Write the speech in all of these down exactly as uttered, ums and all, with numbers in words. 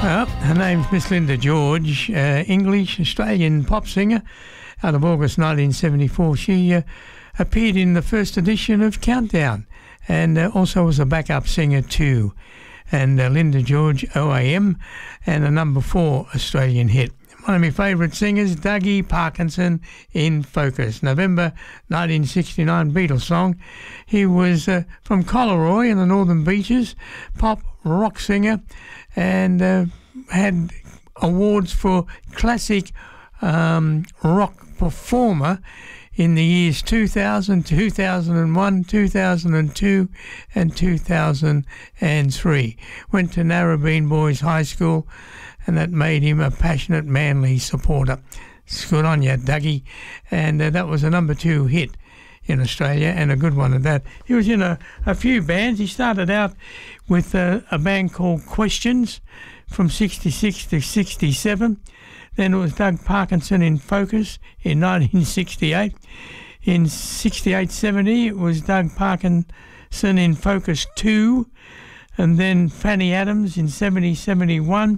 Well, her name's Miss Linda George, uh, English Australian pop singer. Out of August nineteen seventy-four, she uh, appeared in the first edition of Countdown, and uh, also was a backup singer too. And uh, Linda George, O A M, and a number four Australian hit. One of my favourite singers, Dougie Parkinson, in Focus. November nineteen sixty-nine Beatles song. He was uh, from Collaroy in the Northern Beaches, pop rock singer, and uh, had awards for classic um, rock performer in the years two thousand, two thousand one, two thousand two and two thousand three. Went to Narrabeen Boys High School, and that made him a passionate, manly supporter. It's good on you, Dougie. And uh, that was a number two hit in Australia, and a good one at that. He was in a, a few bands. He started out with uh, a band called Questions from sixty-six to sixty-seven. Then it was Doug Parkinson in Focus in nineteen sixty-eight. In sixty-eight seventy, it was Doug Parkinson in Focus two. And then Fanny Adams in seventy seventy-one.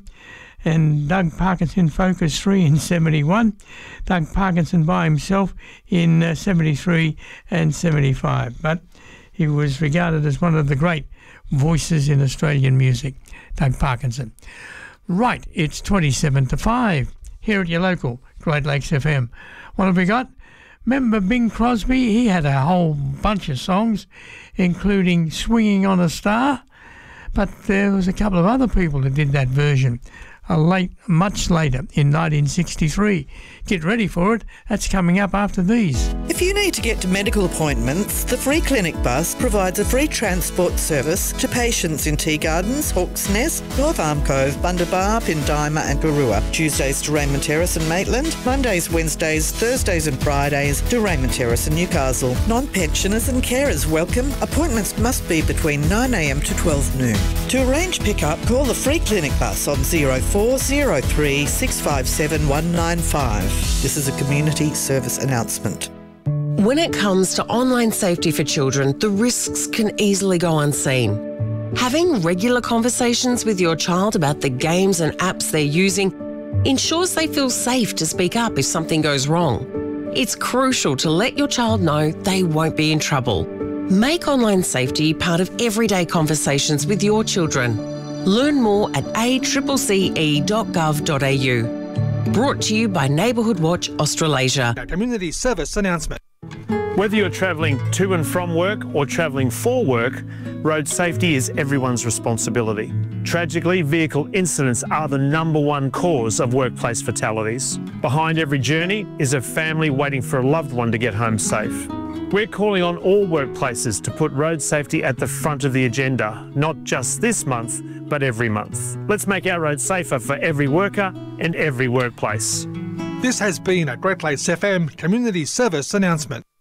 And Doug Parkinson Focus three in seventy-one. Doug Parkinson by himself in uh, seventy-three and seventy-five. But he was regarded as one of the great voices in Australian music, Doug Parkinson. Right, it's twenty-seven to five here at your local Great Lakes F M. What have we got? Remember Bing Crosby? He had a whole bunch of songs, including Swinging on a Star. But there was a couple of other people that did that version. A late, much later, in nineteen sixty-three. Get ready for it. That's coming up after these. If you need to get to medical appointments, the Free Clinic Bus provides a free transport service to patients in Tea Gardens, Hawk's Nest, North Arm Cove, Bundabar, Pindima and Garua. Tuesdays to Raymond Terrace and Maitland. Mondays, Wednesdays, Thursdays and Fridays to Raymond Terrace and Newcastle. Non-pensioners and carers welcome. Appointments must be between nine a m to twelve noon. To arrange pick-up, call the Free Clinic Bus on zero four zero three six five seven one nine five. This is a community service announcement. When it comes to online safety for children, the risks can easily go unseen. Having regular conversations with your child about the games and apps they're using ensures they feel safe to speak up if something goes wrong. It's crucial to let your child know they won't be in trouble. Make online safety part of everyday conversations with your children. Learn more at a c c c e dot gov dot a u. Brought to you by Neighbourhood Watch Australasia. A community service announcement. Whether you're travelling to and from work or travelling for work, road safety is everyone's responsibility. Tragically, vehicle incidents are the number one cause of workplace fatalities. Behind every journey is a family waiting for a loved one to get home safe. We're calling on all workplaces to put road safety at the front of the agenda, not just this month, but every month. Let's make our roads safer for every worker and every workplace. This has been a Great Lakes F M community service announcement.